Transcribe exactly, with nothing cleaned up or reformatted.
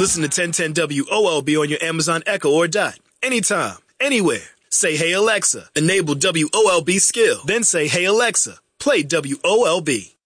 Listen to ten ten W O L B on your Amazon Echo or Dot. Anytime, anywhere. Say, hey Alexa, enable W O L B skill. Then say, hey Alexa, play W O L B.